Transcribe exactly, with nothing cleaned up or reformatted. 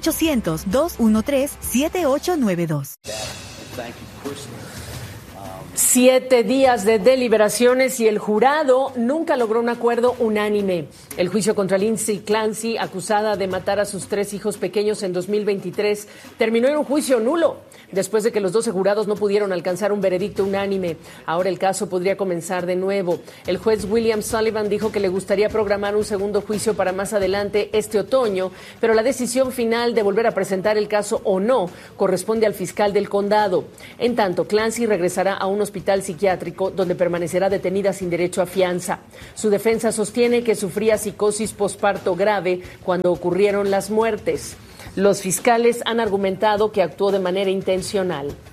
ochocientos, dos uno tres, siete ocho nueve dos. Siete días de deliberaciones y el jurado nunca logró un acuerdo unánime. El juicio contra Lindsay Clancy, acusada de matar a sus tres hijos pequeños en dos mil veintitrés, terminó en un juicio nulo, después de que los doce jurados no pudieron alcanzar un veredicto unánime. Ahora el caso podría comenzar de nuevo. El juez William Sullivan dijo que le gustaría programar un segundo juicio para más adelante este otoño, pero la decisión final de volver a presentar el caso o no corresponde al fiscal del condado. En tanto, Clancy regresará a un hospital psiquiátrico donde permanecerá detenida sin derecho a fianza. Su defensa sostiene que sufría psicosis posparto grave cuando ocurrieron las muertes. Los fiscales han argumentado que actuó de manera intencional.